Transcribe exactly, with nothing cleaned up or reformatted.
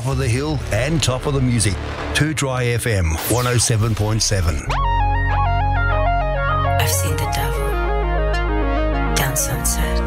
top of the hill and top of the music. Too Dry F M, one oh seven point seven. I've seen the devil down Sunset.